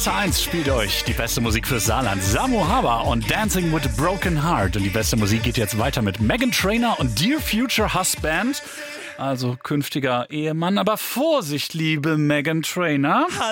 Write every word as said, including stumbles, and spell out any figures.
S R eins spielt euch die beste Musik für Saarland. Samu Haber und Dancing with a Broken Heart. Und die beste Musik geht jetzt weiter mit Meghan Trainor und Dear Future Husband. Also künftiger Ehemann. Aber Vorsicht, liebe Meghan Trainor.